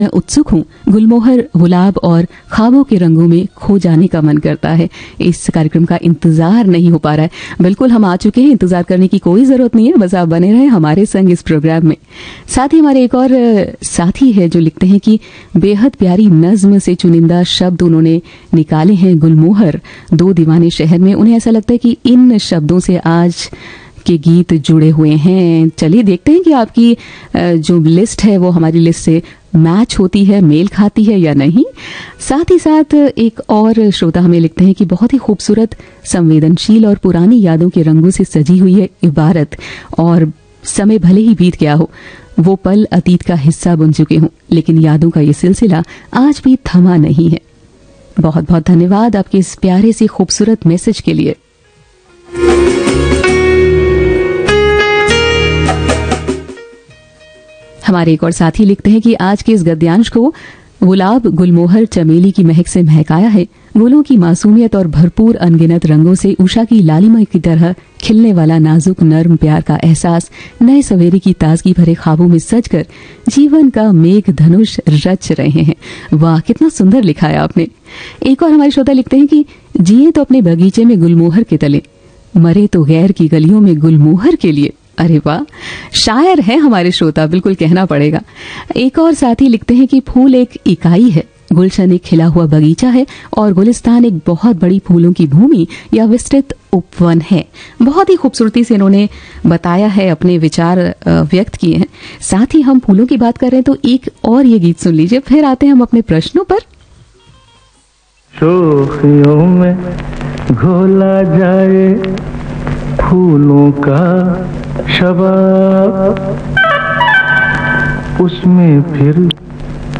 मैं उत्सुक हूँ। गुलमोहर, गुलाब और ख्वाबों के रंगों में खो जाने का मन करता है। इस कार्यक्रम का इंतजार नहीं हो पा रहा है। बिल्कुल हम आ चुके हैं, इंतजार करने की कोई जरूरत नहीं है, बस आप बने रहें हमारे संग इस प्रोग्राम में। साथ ही हमारे एक और साथी है जो लिखते हैं कि बेहद प्यारी नज्म से चुनिंदा शब्द उन्होंने निकाले हैं गुलमोहर, दो दीवाने शहर में। उन्हें ऐसा लगता है कि इन शब्दों से आज के गीत जुड़े हुए हैं। चलिए देखते हैं कि आपकी जो लिस्ट है वो हमारी लिस्ट से मैच होती है, मेल खाती है या नहीं। साथ ही साथ एक और श्रोता हमें लिखते हैं कि बहुत ही खूबसूरत, संवेदनशील और पुरानी यादों के रंगों से सजी हुई है इबारत, और समय भले ही बीत गया हो, वो पल अतीत का हिस्सा बन चुके हों, लेकिन यादों का ये सिलसिला आज भी थमा नहीं है। बहुत बहुत धन्यवाद आपके इस प्यारे से खूबसूरत मैसेज के लिए। हमारे एक और साथी लिखते हैं कि आज के इस गद्यांश को गुलाब, गुलमोहर, चमेली की महक से महकाया है। गुलों की मासूमियत और भरपूर अनगिनत रंगों से उषा की लालिमा की तरह खिलने वाला नाजुक नर्म प्यार का एहसास नए सवेरे की ताजगी भरे ख्वाबों में सजकर जीवन का मेघ धनुष रच रहे हैं। वाह, कितना सुंदर लिखा है आपने। एक और हमारे श्रोता लिखते हैं कि जिए तो अपने बगीचे में गुलमोहर के तले, मरे तो गैर की गलियों में गुलमोहर के लिए। अरे वाह, शायर है हमारे श्रोता, बिल्कुल कहना पड़ेगा। एक और साथी लिखते हैं कि फूल एक इकाई है, गुलशन एक खिला हुआ बगीचा है और गुलिस्तान एक बहुत बड़ी फूलों की भूमि या विस्तृत उपवन है। बहुत ही खूबसूरती से इन्होंने बताया है, अपने विचार व्यक्त किए हैं। साथ ही हम फूलों की बात कर रहे हैं तो एक और ये गीत सुन लीजिए, फिर आते हैं हम अपने प्रश्नों पर। शोखियों में घोला जाए फूलों का शबाब, उसमें फिर